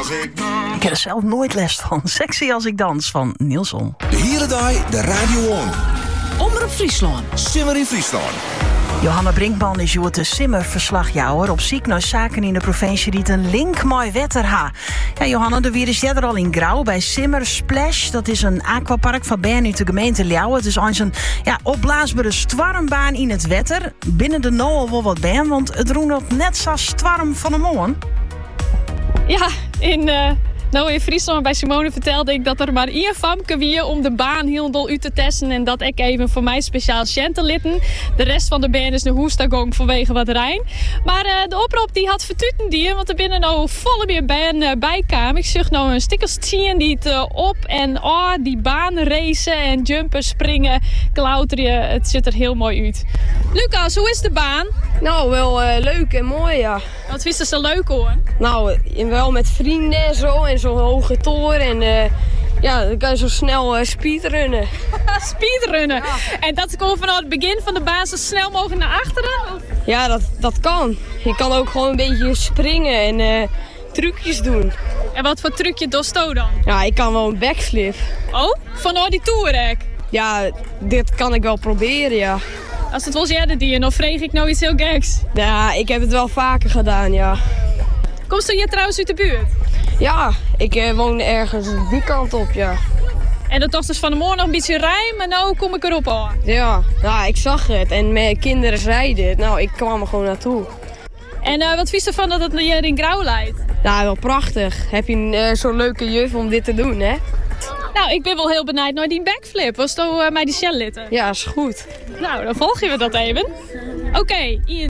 als ik dans. Ik heb er zelf nooit last van. Sexy als ik dans van Nielsen. De hele dag de Radio On. Omroep Friesland. Simmer in Friesland. Johanna Brinkman is joh de simmerverslagjouwer op ziek naar zaken in de provincie die een link mooi wetter ha. Ja, Johanna, de weer is jij er al in Grauw bij Simmer Splash. Dat is een aquapark van Bern uit de gemeente Ljouwen. Het is eens een opblaasbare stwarmbaan in het wetter. Binnen de Noel wel wat Bern, want het roenelt net zo stwarm van de morgen. Ja, in Friesland bij Simone vertelde ik dat er maar één famke wie om de baan heel uit te testen. En dat ik even voor mij speciaal Chantal litten. De rest van de band is naar Hoestagong vanwege wat Rijn. Maar de oproep die had vertuten die, want er binnen nou volle meer band bijkwamen. Ik zag nou een stikkels zien die het op en die banen racen en jumpen, springen, klauteren. Het ziet er heel mooi uit. Lucas, hoe is de baan? Nou, wel leuk en mooi, ja. Wat vind je zo leuk hoor? Nou, wel met vrienden en zo. En zo'n hoge toren. En dan kan je zo snel speedrunnen. Speedrunnen? Ja. En dat komt vanaf het begin van de baan zo snel mogelijk naar achteren? Of? Ja, dat kan. Je kan ook gewoon een beetje springen en trucjes doen. En wat voor trucje dosto dan? Ja, ik kan wel een backflip. Oh? Van die toerek? Ja, dit kan ik wel proberen, ja. Als het was jij die, dan vreeg ik nou iets heel geks. Ja, ik heb het wel vaker gedaan, ja. Komst je trouwens uit de buurt? Ja, ik woon ergens die kant op, ja. En dat was dus van de morgen nog een beetje rijm, maar nu kom ik erop al. Ja, ik zag het en mijn kinderen zeiden het. Nou, ik kwam er gewoon naartoe. En wat vies ervan dat het je in Grauw leidt? Nou, wel prachtig. Heb je zo'n leuke juf om dit te doen, hè? Nou, ik ben wel heel benieuwd naar die backflip. Was toch mij die shell litten? Ja, is goed. Nou, dan volgen we dat even. Oké, 1, 2.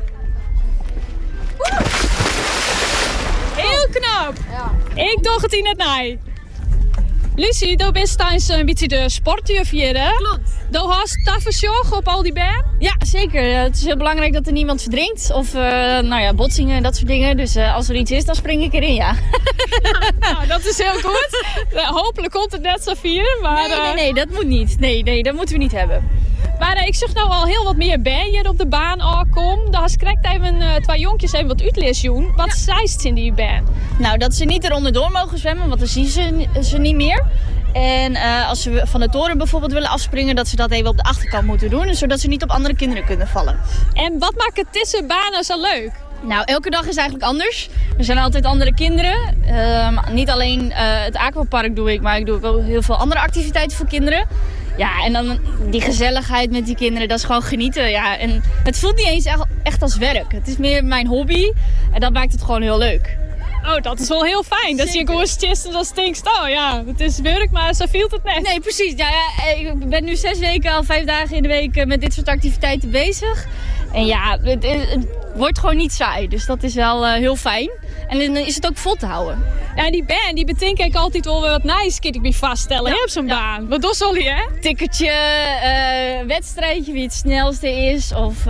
Heel knap. Ja. Ik dacht het in het naai. Lucie, je bent tijdens een beetje de sportjuf hier, hè? Klopt. Je hast tafelsjog op al die baan? Ja, zeker. Het is heel belangrijk dat er niemand verdrinkt. Of botsingen en dat soort dingen. Dus als er iets is, dan spring ik erin, ja. Nou, dat is heel goed. Hopelijk komt het net zo vier. Maar, nee, dat moet niet. Nee, dat moeten we niet hebben. Maar ik zag nou al heel wat meer bij hier op de baan aankomen. Daar krijgt even 2 jonkjes even wat uitlees doen. Wat zeist in die baan? Nou, dat ze niet eronder door mogen zwemmen, want dan zien ze niet meer. En als ze van de toren bijvoorbeeld willen afspringen, dat ze dat even op de achterkant moeten doen. Zodat ze niet op andere kinderen kunnen vallen. En wat maakt het tussen banen zo leuk? Nou, elke dag is eigenlijk anders. Er zijn altijd andere kinderen. Niet alleen het aquapark doe ik, maar ik doe ook wel heel veel andere activiteiten voor kinderen. Ja, en dan die gezelligheid met die kinderen, dat is gewoon genieten. Ja, en het voelt niet eens echt als werk. Het is meer mijn hobby en dat maakt het gewoon heel leuk. Oh, dat is wel heel fijn. Dat je gewoon chest en dan stinkst. Oh ja, het is werk, maar zo viel het net. Nee, precies. Ja, ik ben nu 6 weken, al 5 dagen in de week met dit soort activiteiten bezig. En ja, het wordt gewoon niet saai. Dus dat is wel heel fijn. En dan is het ook vol te houden. Ja, en die band, die betekent ik altijd wel wat nice, kan ik me vaststellen, hè, op zo'n baan. Wat doe je, hè? Tikkertje, wedstrijdje, wie het snelste is. Of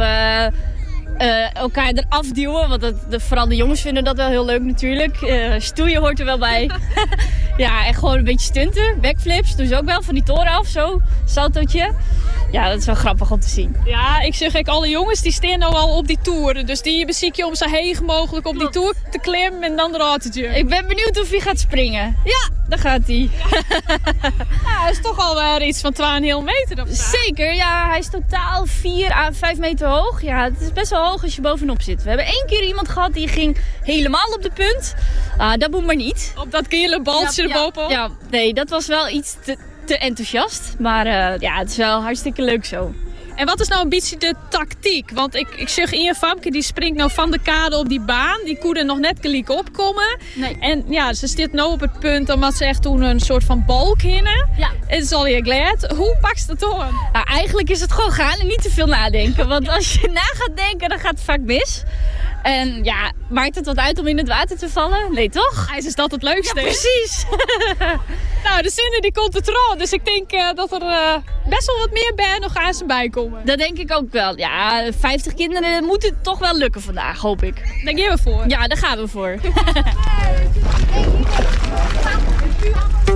elkaar eraf duwen, want vooral de jongens vinden dat wel heel leuk natuurlijk. Stoeien hoort er wel bij. Ja, en gewoon een beetje stunten. Backflips doen ze ook wel, van die toren af, zo. Saltootje. Ja, dat is wel grappig om te zien. Ja, ik zeg alle jongens die staan nou al op die toeren. Dus die beziek je om zo heeg mogelijk op die toer te klimmen en dan eruit te duwen. Ik ben benieuwd of hij gaat springen. Ja, daar gaat hij. Ja, dat is toch al iets van 2,5 meter of zo. Zeker, ja. Hij is totaal 4 à 5 meter hoog. Ja, het is best wel hoog als je bovenop zit. We hebben 1 keer iemand gehad die ging helemaal op de punt. Dat moet maar niet. Op dat gele baltje erbovenop? Ja, nee, dat was wel iets te enthousiast. Maar het is wel hartstikke leuk zo. En wat is nou een beetje de tactiek? Want ik zeg Ian Famke, die springt nou van de kade op die baan. Die koeden nog net gelijk opkomen. Nee. En ja, ze zit nou op het punt omdat ze echt toen een soort van balk hinnen. Ja. Het is al je glad. Hoe pak je dat door? Nou, eigenlijk is het gewoon gaan en niet te veel nadenken. Want als je na gaat denken, dan gaat het vaak mis. En ja, maakt het wat uit om in het water te vallen? Nee, toch? Is dat het leukste? Ja, precies. Nou, de zinnen die komt het eraan. Dus ik denk dat er best wel wat meer bij nog aan zijn bij komen. Dat denk ik ook wel. Ja, 50 kinderen moet het toch wel lukken vandaag, hoop ik. Daar gaan we voor. Ja, daar gaan we voor.